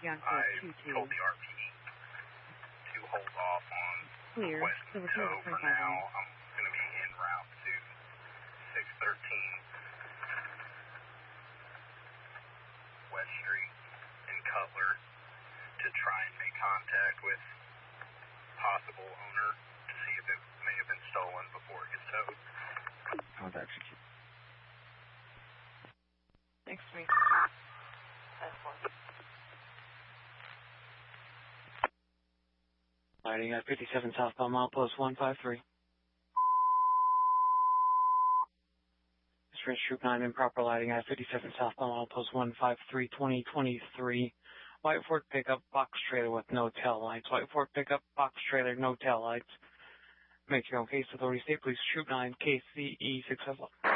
Yankee I 22. told the RPD to hold off on Clear. West Silver Tow Clear, for now. I'm going to be en route to 613 West Street in Cutler to try and make contact with possible owner to see if it may have been stolen before it gets towed. Contact execute. Thanks, me. Lighting at 57 southbound milepost 153. Sprint Troop 9 improper lighting at 57 southbound milepost 153 2023. White Ford pickup box trailer with no tail lights. White Ford pickup box trailer, no tail lights. Make your own case. Authority State Police Troop 9 KCE 6